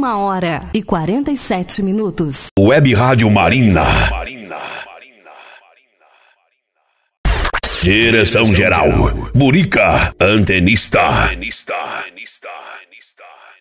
1h47. Web Rádio Marina. Direção geral, Burica, antenista.